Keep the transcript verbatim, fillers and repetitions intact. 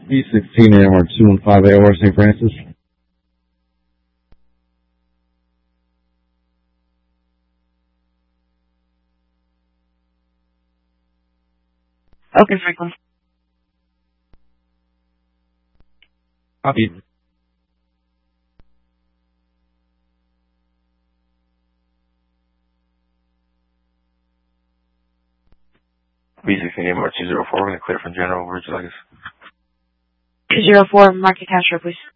B sixteen A M R two one five A O R Saint Francis. Okay, Franklin. Copy. B sixteen A M R two zero four, we're going to clear from General. Where'd you like us? two zero four, Market Castro, please.